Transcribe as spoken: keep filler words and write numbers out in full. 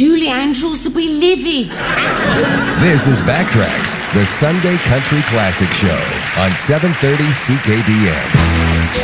Julie Andrews will be livid. This is Backtracks, the Sunday Country Classic Show on seven thirty C K D M.